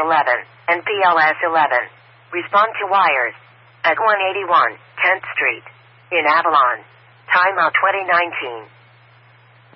11 and PLS 11. Respond to wires at 181 10th Street in Avalon. Timeout 2019.